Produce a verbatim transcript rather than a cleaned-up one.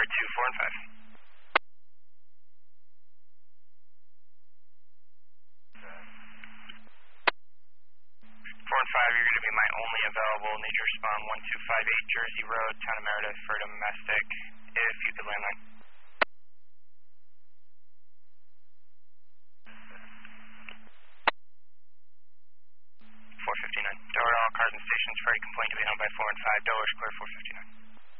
to four and five. four and five, you're going to be my only available. Need your respond one two five eight Jersey Road, Town of Meredith for domestic, if you could landline. four fifty-nine. Delaware, all cars and stations for a complaint to be held by four and five. Delaware Square, four fifty-nine.